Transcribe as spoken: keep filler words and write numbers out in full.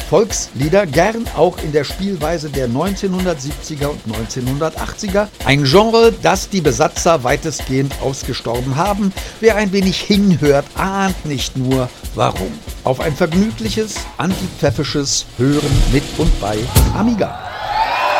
Volkslieder, gern auch in der Spielweise der neunzehnhundertsiebziger und neunzehnhundertachtziger. Ein Genre, das die Besatzer weitestgehend ausgestorben haben. Wer ein wenig hinhört, ahnt nicht nur warum. Auf ein vergnügliches, antipfäffisches Hören mit und bei Amiga.